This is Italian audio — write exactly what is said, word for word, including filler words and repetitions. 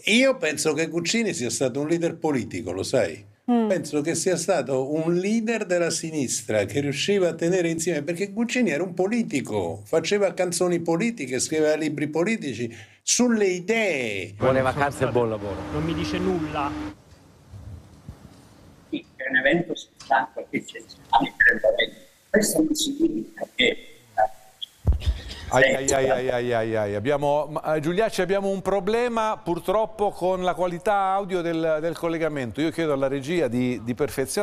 Io penso che Guccini sia stato un leader politico, lo sai? Mm. Penso che sia stato un leader della sinistra che riusciva a tenere insieme, perché Guccini era un politico, faceva canzoni politiche, scriveva libri politici sulle idee. Buone vacanze e buon lavoro. Non mi dice nulla. Sì, è un evento soltanto che c'è questo non significa che Ai, ai, ai, ai, ai, ai, ai. Abbiamo, eh, Giuliacci, abbiamo un problema purtroppo con la qualità audio del, del collegamento. Io chiedo alla regia di, di perfezionare.